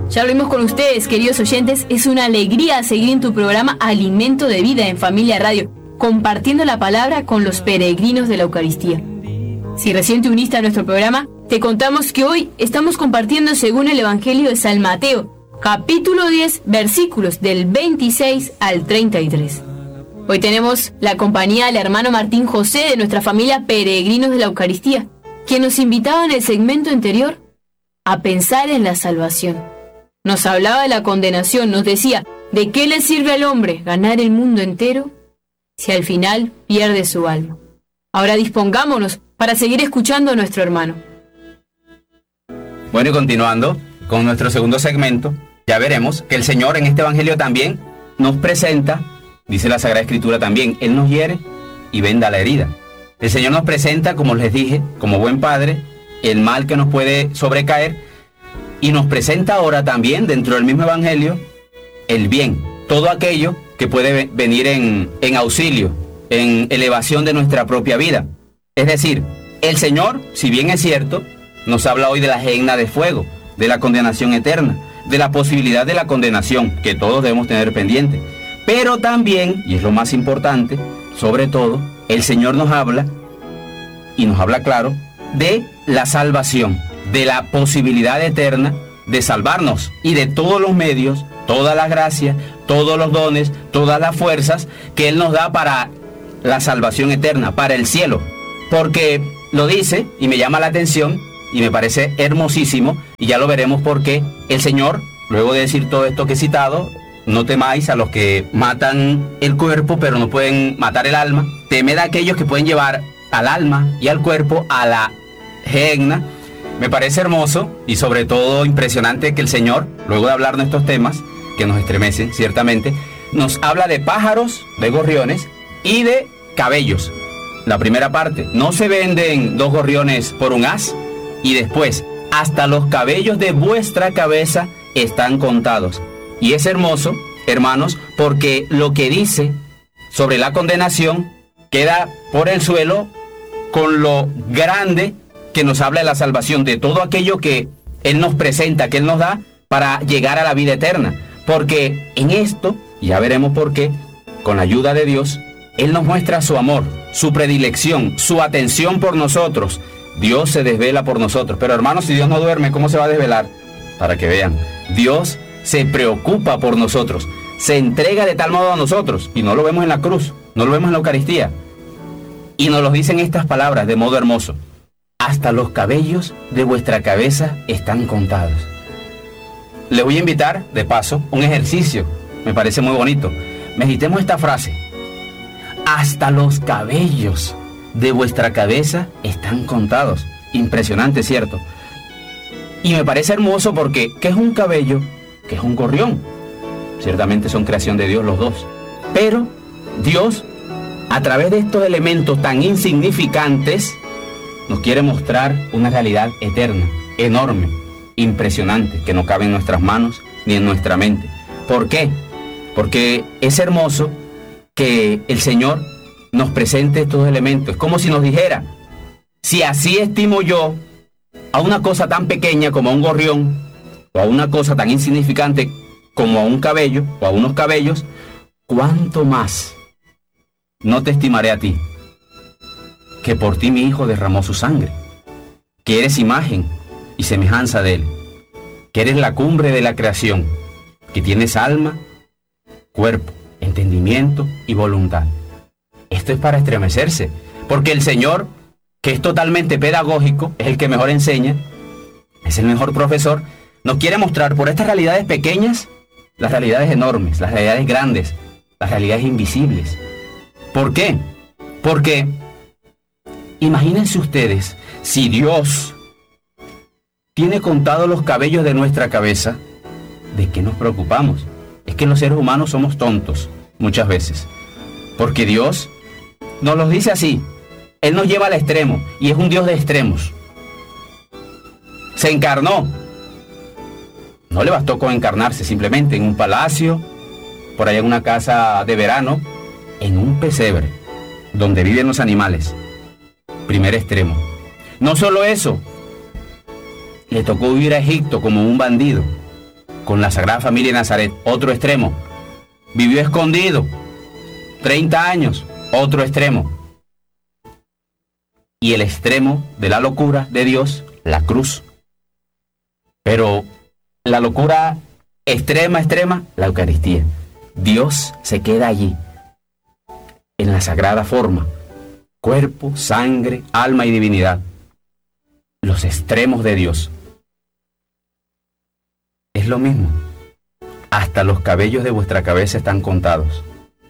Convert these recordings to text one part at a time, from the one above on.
Ya lo vimos con ustedes, queridos oyentes. Es una alegría seguir en tu programa Alimento de Vida en Familia Radio, compartiendo la palabra con los peregrinos de la Eucaristía. Si recién te uniste a nuestro programa, te contamos que hoy estamos compartiendo según el Evangelio de San Mateo, capítulo 10, versículos del 26 al 33. Hoy tenemos la compañía del hermano Martín José de nuestra familia Peregrinos de la Eucaristía, quien nos invitaba en el segmento anterior a pensar en la salvación. Nos hablaba de la condenación, nos decía, ¿de qué le sirve al hombre ganar el mundo entero si al final pierde su alma? Ahora dispongámonos para seguir escuchando a nuestro hermano. Bueno, y continuando con nuestro segundo segmento, ya veremos que el Señor en este Evangelio también nos presenta, dice la Sagrada Escritura también, Él nos hiere y venda la herida. El Señor nos presenta, como les dije, como buen Padre, el mal que nos puede sobrecaer, y nos presenta ahora también, dentro del mismo Evangelio, el bien, todo aquello que puede venir en auxilio, en elevación de nuestra propia vida. Es decir, el Señor, si bien es cierto, nos habla hoy de la gehenna de fuego, de la condenación eterna, de la posibilidad de la condenación, que todos debemos tener pendiente. Pero también, y es lo más importante, sobre todo, el Señor nos habla, y nos habla claro, de la salvación, de la posibilidad eterna de salvarnos y de todos los medios, todas las gracias, todos los dones, todas las fuerzas que Él nos da para la salvación eterna, para el cielo. Porque lo dice, y me llama la atención, y me parece hermosísimo, y ya lo veremos por qué el Señor, luego de decir todo esto que he citado, no temáis a los que matan el cuerpo, pero no pueden matar el alma. Temed a aquellos que pueden llevar al alma y al cuerpo a la gehenna. Me parece hermoso y sobre todo impresionante que el Señor, luego de hablar de estos temas, que nos estremecen ciertamente, nos habla de pájaros, de gorriones y de cabellos. La primera parte, no se venden 2 gorriones por un as, y después, hasta los cabellos de vuestra cabeza están contados. Y es hermoso, hermanos, porque lo que dice sobre la condenación queda por el suelo con lo grande que nos habla de la salvación, de todo aquello que Él nos presenta, que Él nos da para llegar a la vida eterna. Porque en esto, ya veremos por qué, con la ayuda de Dios, Él nos muestra su amor, su predilección, su atención por nosotros. Dios se desvela por nosotros. Pero hermanos, si Dios no duerme, ¿cómo se va a desvelar? Para que vean, Dios se preocupa por nosotros, se entrega de tal modo a nosotros, y no lo vemos en la cruz, no lo vemos en la Eucaristía, y nos lo dicen estas palabras de modo hermoso: hasta los cabellos de vuestra cabeza están contados. Les voy a invitar, de paso, un ejercicio, me parece muy bonito. Meditemos esta frase: hasta los cabellos de vuestra cabeza están contados. Impresionante, ¿cierto? Y me parece hermoso porque, ¿qué es un cabello? ¿Qué es un gorrión? Ciertamente son creación de Dios los dos. Pero Dios, a través de estos elementos tan insignificantes, nos quiere mostrar una realidad eterna, enorme, impresionante, que no cabe en nuestras manos ni en nuestra mente. ¿Por qué? Porque es hermoso que el Señor nos presente estos elementos. Es como si nos dijera: si así estimo yo a una cosa tan pequeña como a un gorrión, o a una cosa tan insignificante como a un cabello, o a unos cabellos, ¿cuánto más no te estimaré a ti? Que por ti mi Hijo derramó su sangre, que eres imagen y semejanza de Él, que eres la cumbre de la creación, que tienes alma, cuerpo, entendimiento y voluntad. Esto es para estremecerse, porque el Señor, que es totalmente pedagógico, es el que mejor enseña, es el mejor profesor, nos quiere mostrar por estas realidades pequeñas las realidades enormes, las realidades grandes, las realidades invisibles. ¿Por qué? Porque imagínense ustedes, si Dios tiene contados los cabellos de nuestra cabeza, ¿de qué nos preocupamos? Es que los seres humanos somos tontos muchas veces, porque Dios nos los dice así. Él nos lleva al extremo, y es un Dios de extremos. Se encarnó. No le bastó con encarnarse simplemente en un palacio, por allá en una casa de verano, en un pesebre, donde viven los animales. Primer extremo. No solo eso, le tocó vivir a Egipto como un bandido, con la Sagrada Familia de Nazaret, otro extremo. Vivió escondido, 30 años, otro extremo. Y el extremo de la locura de Dios, la cruz. Pero la locura extrema, la Eucaristía. Dios se queda allí, en la sagrada forma, cuerpo, sangre, alma y divinidad. Los extremos de Dios. Es lo mismo. Hasta los cabellos de vuestra cabeza están contados.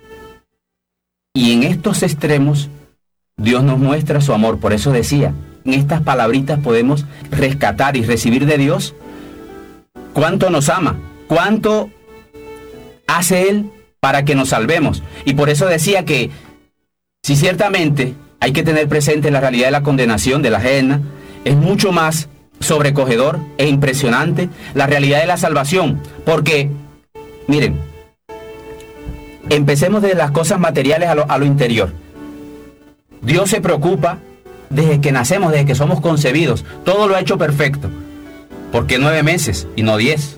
Y en estos extremos, Dios nos muestra su amor. Por eso decía, en estas palabritas podemos rescatar y recibir de Dios cuánto nos ama, cuánto hace Él para que nos salvemos. Y por eso decía que, si ciertamente hay que tener presente la realidad de la condenación, de la gehenna, es mucho más sobrecogedor e impresionante la realidad de la salvación. Porque, miren, empecemos de las cosas materiales a lo interior. Dios se preocupa desde que nacemos, desde que somos concebidos. Todo lo ha hecho perfecto. ¿Por qué 9 meses y no 10?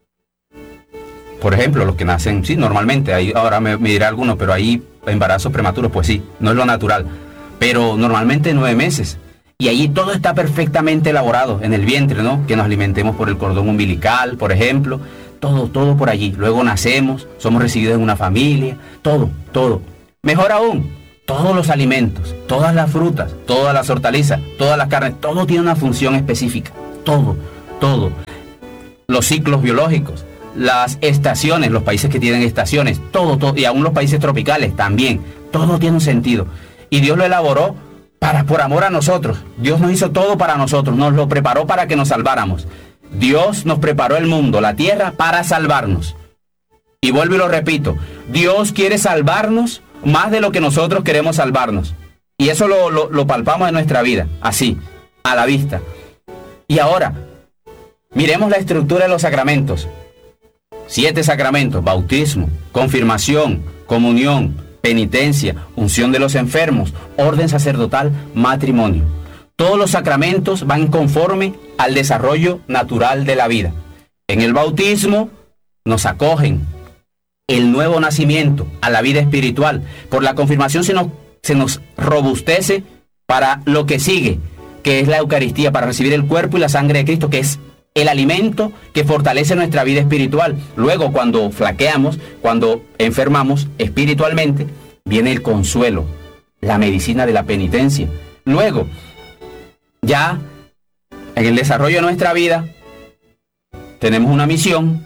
Por ejemplo, los que nacen, sí, normalmente, ahí ahora me dirá alguno, pero hay embarazos prematuros, pues sí, no es lo natural. Pero normalmente 9 meses. Y allí todo está perfectamente elaborado en el vientre, ¿no? Que nos alimentemos por el cordón umbilical, por ejemplo. Todo por allí. Luego nacemos, somos recibidos en una familia, todo. Mejor aún, todos los alimentos, todas las frutas, todas las hortalizas, todas las carnes, todo tiene una función específica. Todo. Los ciclos biológicos, las estaciones, los países que tienen estaciones, todo, y aún los países tropicales también, todo tiene un sentido. Y Dios lo elaboró por amor a nosotros. Dios nos hizo todo para nosotros, nos lo preparó para que nos salváramos. Dios nos preparó el mundo, la tierra, para salvarnos. Y vuelvo y lo repito, Dios quiere salvarnos más de lo que nosotros queremos salvarnos. Y eso lo palpamos en nuestra vida, así, a la vista. Y ahora, miremos la estructura de los sacramentos. 7 sacramentos: bautismo, confirmación, comunión, penitencia, unción de los enfermos, orden sacerdotal, matrimonio. Todos los sacramentos van conforme al desarrollo natural de la vida. En el bautismo nos acogen el nuevo nacimiento a la vida espiritual. Por la confirmación se nos robustece para lo que sigue, que es la Eucaristía, para recibir el cuerpo y la sangre de Cristo, que es el alimento que fortalece nuestra vida espiritual. Luego, cuando flaqueamos, cuando enfermamos espiritualmente, viene el consuelo, la medicina de la penitencia. Luego, ya en el desarrollo de nuestra vida, tenemos una misión,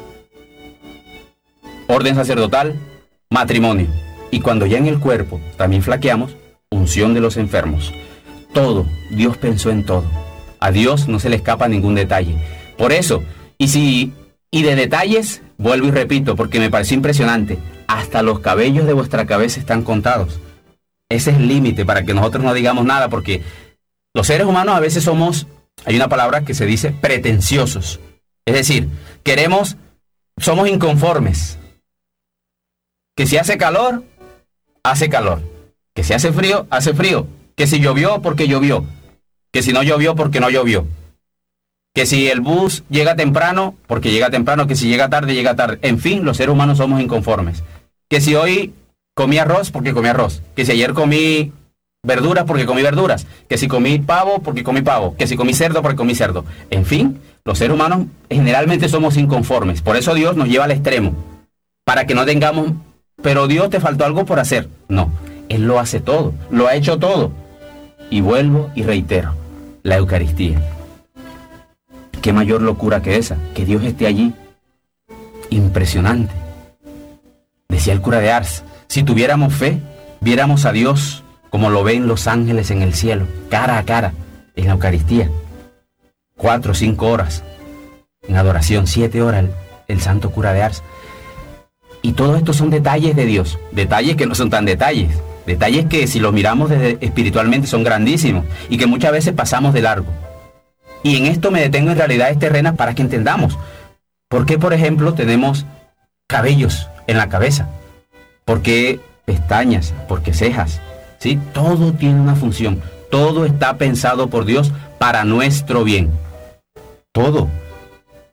orden sacerdotal, matrimonio. Y cuando ya en el cuerpo también flaqueamos, unción de los enfermos. Todo, Dios pensó en todo. A Dios no se le escapa ningún detalle. Por eso, y de detalles, vuelvo y repito, porque me pareció impresionante, hasta los cabellos de vuestra cabeza están contados. Ese es el límite para que nosotros no digamos nada, porque los seres humanos a veces hay una palabra que se dice pretenciosos. Es decir, somos inconformes. Que si hace calor, hace calor. Que si hace frío, hace frío. Que si llovió, porque llovió. Que si no llovió, porque no llovió. Que si el bus llega temprano, porque llega temprano. Que si llega tarde, llega tarde. En fin, los seres humanos somos inconformes. Que si hoy comí arroz, porque comí arroz. Que si ayer comí verduras, porque comí verduras. Que si comí pavo, porque comí pavo. Que si comí cerdo, porque comí cerdo. En fin, los seres humanos generalmente somos inconformes. Por eso Dios nos lleva al extremo. Para que no tengamos, pero Dios, te faltó algo por hacer. No, Él lo hace todo, lo ha hecho todo. Y vuelvo y reitero, la Eucaristía. ¿Qué mayor locura que esa? Que Dios esté allí. Impresionante. Decía el cura de Ars, si tuviéramos fe, viéramos a Dios como lo ven los ángeles en el cielo, cara a cara, en la Eucaristía. 4 o 5 horas en adoración, 7 horas el santo cura de Ars. Y todo esto son detalles de Dios, detalles que no son tan detalles, detalles que si los miramos espiritualmente son grandísimos y que muchas veces pasamos de largo. Y en esto me detengo en realidades terrenas para que entendamos por qué, por ejemplo, tenemos cabellos en la cabeza, por qué pestañas, por qué cejas, ¿sí? Todo tiene una función, todo está pensado por Dios para nuestro bien, todo.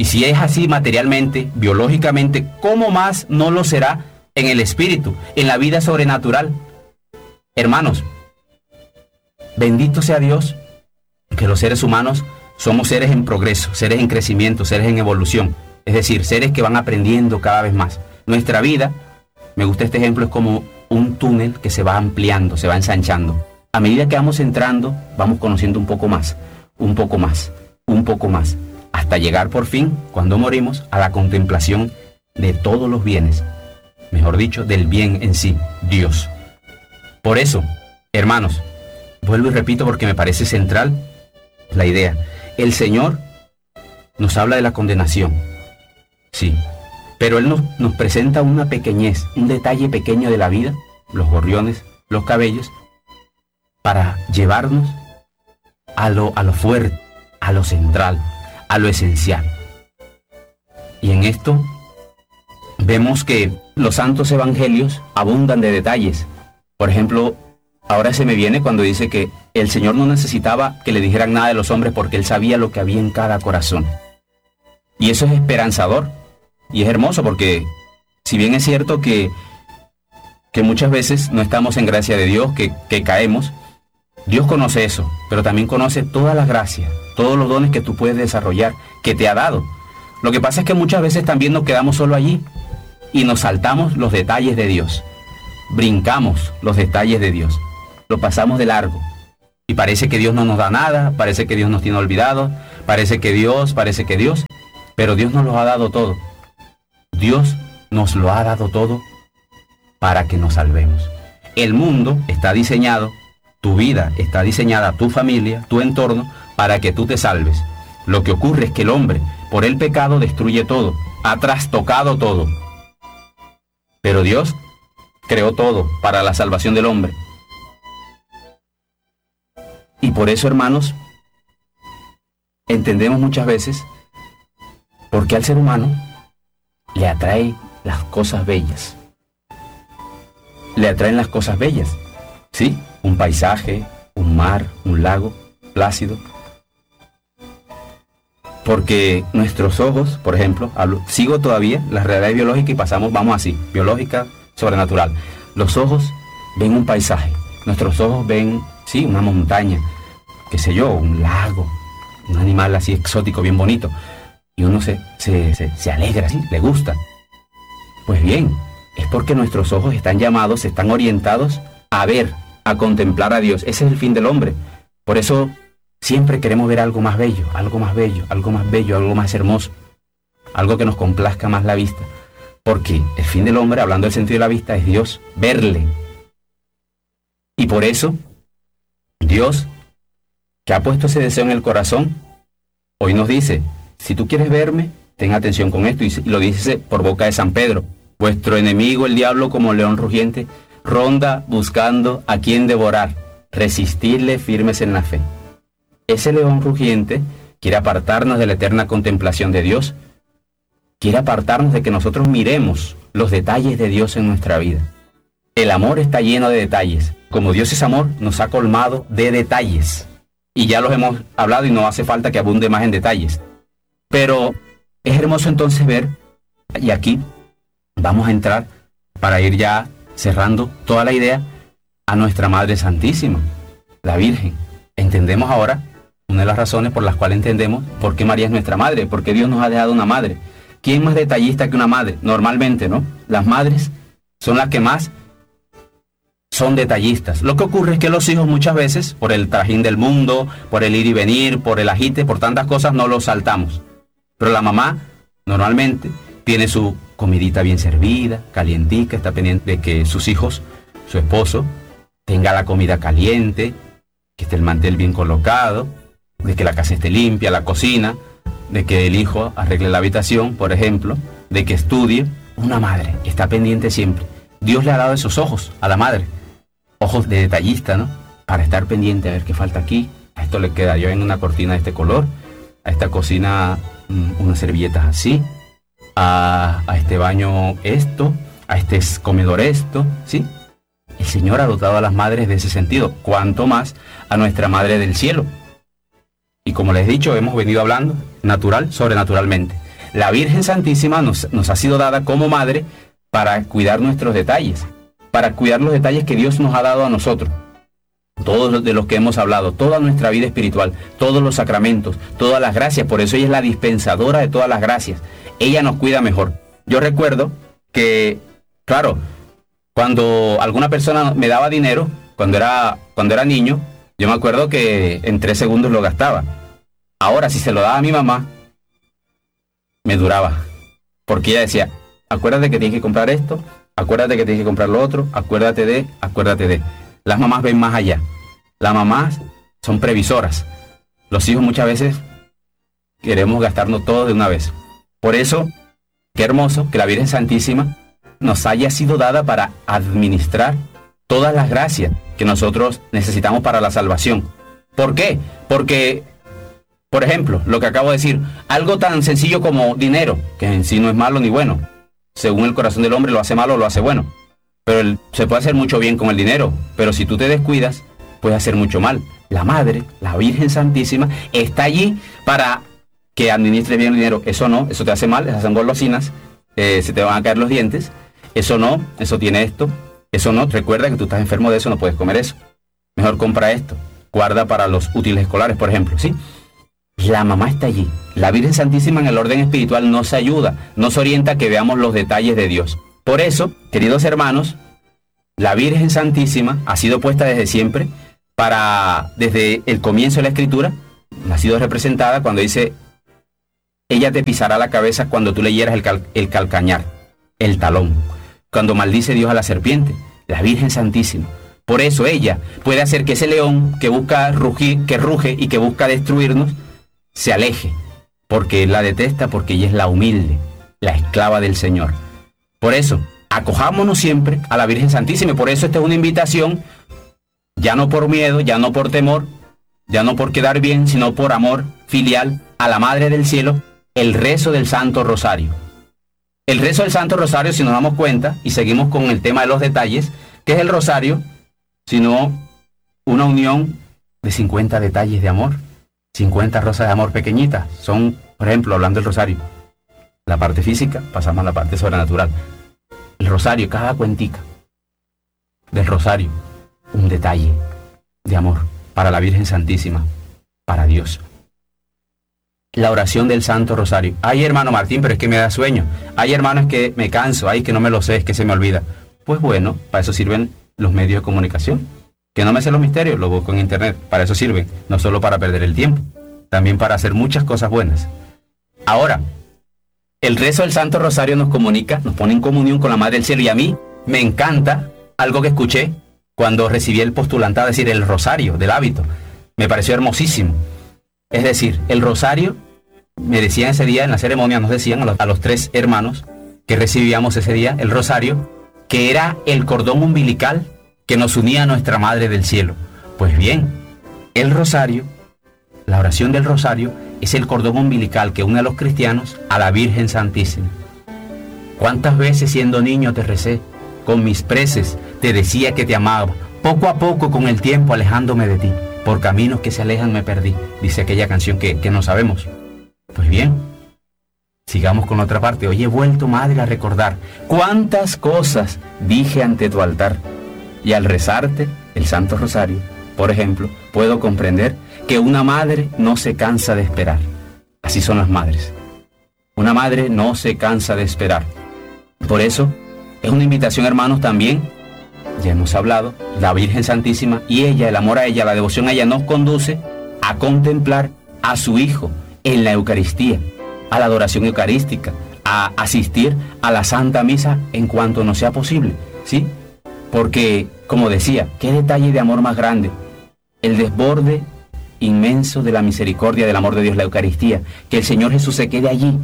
Y si es así materialmente, biológicamente, ¿cómo más no lo será en el espíritu, en la vida sobrenatural? Hermanos, bendito sea Dios que los seres humanos somos seres en progreso, seres en crecimiento, seres en evolución. Es decir, seres que van aprendiendo cada vez más. Nuestra vida, me gusta este ejemplo, es como un túnel que se va ampliando, se va ensanchando. A medida que vamos entrando, vamos conociendo un poco más, un poco más, un poco más, hasta llegar por fin, cuando morimos, a la contemplación de todos los bienes. Mejor dicho, del bien en sí, Dios. Por eso, hermanos, vuelvo y repito porque me parece central la idea. El Señor nos habla de la condenación, sí, pero Él nos presenta una pequeñez, un detalle pequeño de la vida, los gorriones, los cabellos, para llevarnos a lo fuerte, a lo central, a lo esencial. Y en esto vemos que los santos evangelios abundan de detalles. Por ejemplo, ahora se me viene cuando dice que el Señor no necesitaba que le dijeran nada de los hombres porque Él sabía lo que había en cada corazón. Y eso es esperanzador y es hermoso porque si bien es cierto que muchas veces no estamos en gracia de Dios, que caemos, Dios conoce eso, pero también conoce todas las gracias, todos los dones que tú puedes desarrollar, que te ha dado. Lo que pasa es que muchas veces también nos quedamos solo allí y nos saltamos los detalles de Dios. Brincamos los detalles de Dios, lo pasamos de largo. Y parece que Dios no nos da nada, parece que Dios nos tiene olvidados, parece que Dios, pero Dios nos lo ha dado todo. Dios nos lo ha dado todo para que nos salvemos. El mundo está diseñado, tu vida está diseñada, tu familia, tu entorno, para que tú te salves. Lo que ocurre es que el hombre, por el pecado, destruye todo, ha trastocado todo. Pero Dios creó todo para la salvación del hombre. Y por eso, hermanos, entendemos muchas veces por qué al ser humano le atrae las cosas bellas. Le atraen las cosas bellas, ¿sí? Un paisaje, un mar, un lago plácido. Porque nuestros ojos, por ejemplo, sigo todavía la realidad biológica y vamos así, biológica, sobrenatural. Los ojos ven un paisaje, nuestros ojos ven, sí, una montaña, qué sé yo, un lago, un animal así exótico, bien bonito. Y uno se alegra, ¿sí? Le gusta. Pues bien, es porque nuestros ojos están llamados, están orientados a ver, a contemplar a Dios. Ese es el fin del hombre. Por eso siempre queremos ver algo más bello, algo más bello, algo más bello, algo más hermoso, algo que nos complazca más la vista. Porque el fin del hombre, hablando del sentido de la vista, es Dios, verle. Y por eso, Dios, que ha puesto ese deseo en el corazón, hoy nos dice, si tú quieres verme, ten atención con esto, y lo dice por boca de San Pedro. Vuestro enemigo, el diablo, como león rugiente, ronda buscando a quien devorar. Resistirle firmes en la fe. Ese león rugiente quiere apartarnos de la eterna contemplación de Dios. Quiere apartarnos de que nosotros miremos los detalles de Dios en nuestra vida. El amor está lleno de detalles. Como Dios es amor, nos ha colmado de detalles. Y ya los hemos hablado y no hace falta que abunde más en detalles. Pero es hermoso entonces ver, y aquí vamos a entrar para ir ya cerrando toda la idea, a nuestra Madre Santísima, la Virgen. Entendemos ahora una de las razones por las cuales entendemos por qué María es nuestra madre, porque Dios nos ha dejado una madre. ¿Quién más detallista que una madre? Normalmente, ¿no? Las madres son las que más son detallistas. Lo que ocurre es que los hijos muchas veces, por el trajín del mundo, por el ir y venir, por el agite, por tantas cosas, no los saltamos. Pero la mamá, normalmente, tiene su comidita bien servida, calientica, está pendiente de que sus hijos, su esposo, tenga la comida caliente, que esté el mantel bien colocado, de que la casa esté limpia, la cocina, de que el hijo arregle la habitación, por ejemplo, de que estudie. Una madre está pendiente siempre. Dios le ha dado esos ojos a la madre, ojos de detallista, ¿no? Para estar pendiente a ver qué falta aquí, a esto le queda yo en una cortina de este color, a esta cocina unas servilletas así, a este baño esto, a este comedor esto, ¿sí? El Señor ha dotado a las madres de ese sentido, cuanto más a nuestra Madre del Cielo. Y como les he dicho, hemos venido hablando natural, sobrenaturalmente. la Virgen Santísima nos ha sido dada como madre para cuidar nuestros detalles, para cuidar los detalles que Dios nos ha dado a nosotros. Todos de los que hemos hablado, toda nuestra vida espiritual, todos los sacramentos, todas las gracias. Por eso ella es la dispensadora de todas las gracias. Ella nos cuida mejor. Yo recuerdo que, claro, cuando alguna persona me daba dinero, cuando era niño, yo me acuerdo que en 3 segundos lo gastaba. Ahora, si se lo daba a mi mamá, me duraba. Porque ella decía, acuérdate que tienes que comprar esto, acuérdate que tienes que comprar lo otro, acuérdate de. Las mamás ven más allá. Las mamás son previsoras. Los hijos muchas veces queremos gastarnos todo de una vez. Por eso, qué hermoso que la Virgen Santísima nos haya sido dada para administrar todas las gracias que nosotros necesitamos para la salvación. ¿Por qué? Porque, por ejemplo, lo que acabo de decir, algo tan sencillo como dinero, que en sí no es malo ni bueno. Según el corazón del hombre lo hace malo o lo hace bueno. Pero se puede hacer mucho bien con el dinero, pero si tú te descuidas, puedes hacer mucho mal. La Madre, la Virgen Santísima, está allí para que administres bien el dinero. Eso no, eso te hace mal, esas son golosinas, se te van a caer los dientes. Eso no, eso tiene esto. Eso no, recuerda que tú estás enfermo de eso, no puedes comer eso. Mejor compra esto, guarda para los útiles escolares, por ejemplo, ¿sí? La mamá está allí. La Virgen Santísima en el orden espiritual nos ayuda, nos orienta a que veamos los detalles de Dios. Por eso, queridos hermanos, la Virgen Santísima ha sido puesta desde siempre desde el comienzo de la Escritura, ha sido representada cuando dice, ella te pisará la cabeza cuando tú le hieras el calcañar, el talón, cuando maldice Dios a la serpiente, la Virgen Santísima. Por eso ella puede hacer que ese león que busca rugir, que ruge y que busca destruirnos, se aleje, porque él la detesta, porque ella es la humilde, la esclava del Señor. Por eso, acojámonos siempre a la Virgen Santísima, y por eso esta es una invitación, ya no por miedo, ya no por temor, ya no por quedar bien, sino por amor filial a la Madre del Cielo, el rezo del Santo Rosario. El rezo del Santo Rosario, si nos damos cuenta, y seguimos con el tema de los detalles, ¿qué es el rosario? Sino una unión de 50 detalles de amor, 50 rosas de amor pequeñitas. Son, por ejemplo, hablando del rosario, la parte física, pasamos a la parte sobrenatural. El rosario, cada cuentica del rosario, un detalle de amor para la Virgen Santísima, para Dios. La oración del Santo Rosario. Ay, hermano Martín, pero es que me da sueño. Ay, hermano, es que me canso. Ay, que no me lo sé, es que se me olvida. Pues bueno, para eso sirven los medios de comunicación. Que no me sé los misterios, lo busco en internet. Para eso sirven, no solo para perder el tiempo, también para hacer muchas cosas buenas. Ahora, el rezo del Santo Rosario nos comunica, nos pone en comunión con la Madre del Cielo, y a mí me encanta algo que escuché cuando recibí el postulantado, es decir, el rosario del hábito. Me pareció hermosísimo. Es decir, el rosario, me decían ese día en la ceremonia, nos decían a los 3 hermanos que recibíamos ese día el rosario, que era el cordón umbilical que nos unía a nuestra Madre del Cielo. Pues bien, el rosario, la oración del rosario, es el cordón umbilical que une a los cristianos a la Virgen Santísima. ¿Cuántas veces siendo niño te recé? Con mis preces te decía que te amaba. Poco a poco con el tiempo alejándome de ti. Por caminos que se alejan me perdí. Dice aquella canción que no sabemos. Pues bien, sigamos con otra parte. Hoy he vuelto, Madre, a recordar cuántas cosas dije ante tu altar. Y al rezarte el Santo Rosario, por ejemplo, puedo comprender que una madre no se cansa de esperar. Así son las madres. Una madre no se cansa de esperar. Por eso, es una invitación, hermanos, también, ya hemos hablado, la Virgen Santísima y ella, el amor a ella, la devoción a ella, nos conduce a contemplar a su Hijo en la Eucaristía, a la adoración eucarística, a asistir a la Santa Misa en cuanto nos sea posible, ¿sí? Porque, como decía, qué detalle de amor más grande, el desborde inmenso de la misericordia del amor de Dios, la Eucaristía, que el Señor Jesús se quede allí,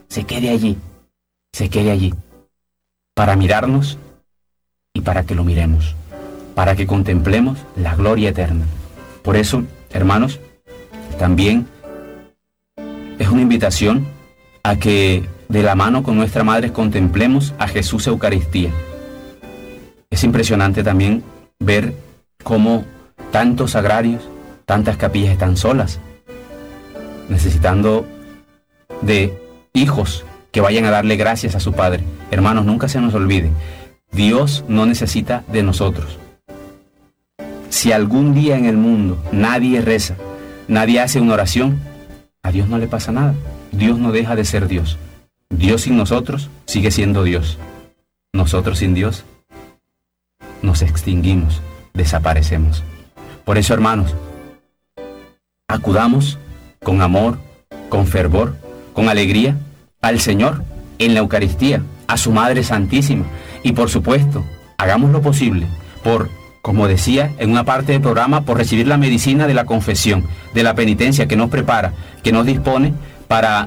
para mirarnos y para que lo miremos, para que contemplemos la gloria eterna. Por eso, hermanos, también es una invitación a que de la mano con nuestra Madre contemplemos a Jesús Eucaristía. Es impresionante también ver cómo tantos sagrarios, tantas capillas están solas, necesitando de hijos que vayan a darle gracias a su Padre. Hermanos, nunca se nos olvide, Dios no necesita de nosotros. Si algún día en el mundo nadie reza, nadie hace una oración, a Dios no le pasa nada. Dios no deja de ser Dios. Dios sin nosotros sigue siendo Dios. Nosotros sin Dios nos extinguimos, desaparecemos. Por eso, hermanos, acudamos con amor, con fervor, con alegría al Señor en la Eucaristía, a su Madre Santísima. Y por supuesto, hagamos lo posible por, como decía en una parte del programa, por recibir la medicina de la confesión, de la penitencia que nos prepara, que nos dispone para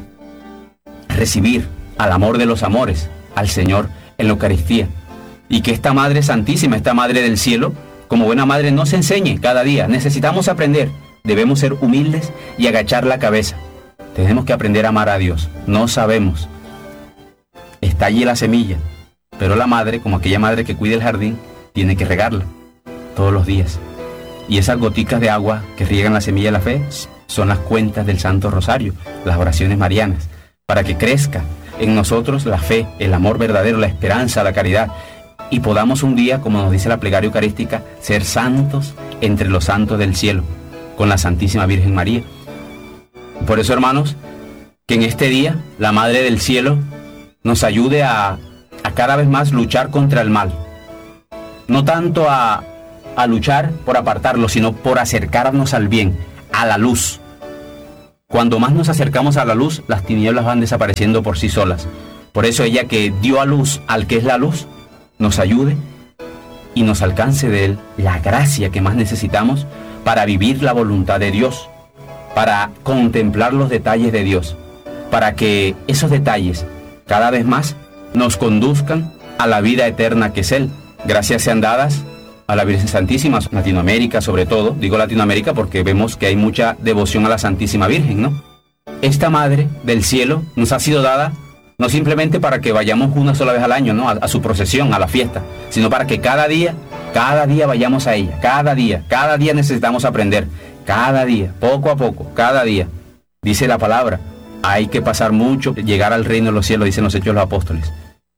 recibir al amor de los amores, al Señor en la Eucaristía. Y que esta Madre Santísima, esta Madre del Cielo, como buena madre, nos enseñe cada día. Necesitamos aprender, debemos ser humildes y agachar la cabeza. Tenemos que aprender a amar a Dios. No sabemos. Está allí la semilla, pero la madre, como aquella madre que cuida el jardín, tiene que regarla todos los días. Y esas goticas de agua que riegan la semilla de la fe son las cuentas del Santo Rosario, las oraciones marianas, para que crezca en nosotros la fe, el amor verdadero, la esperanza, la caridad, y podamos un día, como nos dice la plegaria eucarística, ser santos entre los santos del cielo, con la Santísima Virgen María. Por eso, hermanos, que en este día la Madre del Cielo nos ayude a cada vez más luchar contra el mal. No tanto a luchar por apartarlo, sino por acercarnos al bien, a la luz. Cuando más nos acercamos a la luz, las tinieblas van desapareciendo por sí solas. Por eso ella, que dio a luz al que es la luz, nos ayude y nos alcance de él la gracia que más necesitamos para vivir la voluntad de Dios, para contemplar los detalles de Dios, para que esos detalles cada vez más nos conduzcan a la vida eterna que es Él. Gracias sean dadas a la Virgen Santísima, Latinoamérica sobre todo, digo Latinoamérica porque vemos que hay mucha devoción a la Santísima Virgen, ¿no? Esta Madre del Cielo nos ha sido dada no simplemente para que vayamos una sola vez al año, ¿no? A su procesión, a la fiesta, sino para que cada día vayamos a ella, cada día necesitamos aprender, cada día, poco a poco, cada día. Dice la palabra, hay que pasar mucho, llegar al reino de los cielos, dicen los Hechos de los Apóstoles.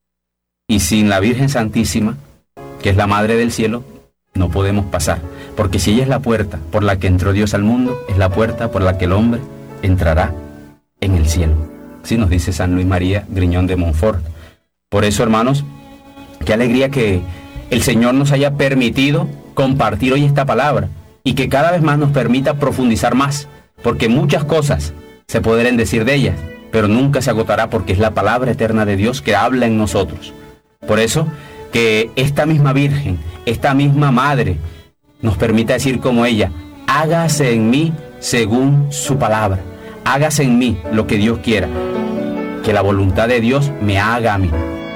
Y sin la Virgen Santísima, que es la Madre del Cielo, no podemos pasar. Porque si ella es la puerta por la que entró Dios al mundo, es la puerta por la que el hombre entrará en el cielo. Así nos dice San Luis María Griñón de Montfort. Por eso, hermanos, qué alegría que el Señor nos haya permitido compartir hoy esta palabra y que cada vez más nos permita profundizar más, porque muchas cosas se podrán decir de ellas, pero nunca se agotará porque es la palabra eterna de Dios que habla en nosotros. Por eso, que esta misma Virgen, esta misma Madre, nos permita decir como ella, hágase en mí según su palabra, hágase en mí lo que Dios quiera, que la voluntad de Dios me haga a mí.